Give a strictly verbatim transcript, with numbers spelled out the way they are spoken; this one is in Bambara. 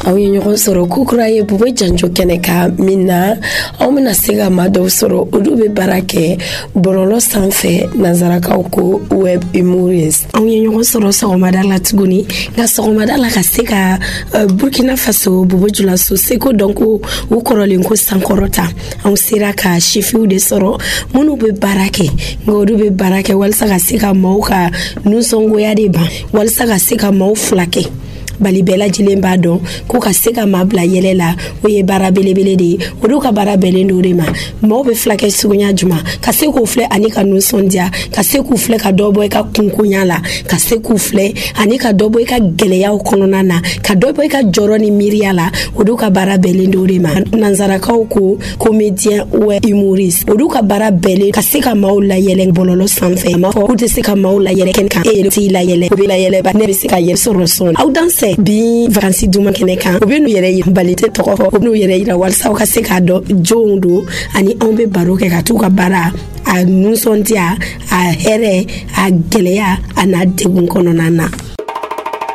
aw ye ɲɔgɔn sɔrɔ kukura ye bube janjo kɛnɛ ka min na aw bɛna se ka maa dɔw sɔrɔ olu bɛ baara kɛ bɔlɔlɔ sanfɛ nanzarakaw ko web humorist. Aw ye ɲɔgɔn sɔrɔ sɔgɔmada la tuguni nka sɔgɔmada la ka se ka uh, Burkina Faso Bobo Julaso seko dɔn ko u kɔrɔlen ko sankɔrɔta anw sera ka sifiw de sɔrɔ minnu bɛ baara kɛ nka olu bɛ baara kɛ walasa ka se ka maaw ka nusɔngoya de ban walasa ka se ka maaw fila kɛ bali bɛɛ lajɛlen b'a dɔn ko ka se ka maa bila yɛlɛ la o ye baara belebele de ye olu ka baara bɛnnen do de ma maaw bɛ filakɛ suguya juma ka se k'u filɛ ani ka nusɔndiya ka se k'u filɛ ka dɔ bɔ i ka kunkonya la ka se k'u filɛ ani ka dɔ bɔ i ka gɛlɛyaw kɔnɔna na ka dɔ bɔ i ka jɔrɔ ni miiriya la olu ka baara bɛnnen do de ma nanzarakaw ko comédien ou humoriste olu ka baara bɛnnen ka se ka maaw layɛlɛ bɔlɔlɔ sanfɛ ma fɔ k'u tɛ se ka maaw layɛlɛ kɛnɛ kan e yɛrɛ t'i layɛlɛ o bɛ layɛlɛ ba ne bɛ se ka yɛrɛ sɔrɔ sɔn aw danse bi vacances duma kɛnɛ kan u bɛ n'u yɛrɛ yira bali tɛ tɔgɔ fɔ u bɛ n'u yɛrɛ yira walasa u ka se k'a dɔn jɔnw don ani anw bɛ baro kɛ ka t'u ka baara a nusɔndiya a hɛrɛ a gɛlɛya a n'a degun kɔnɔna na.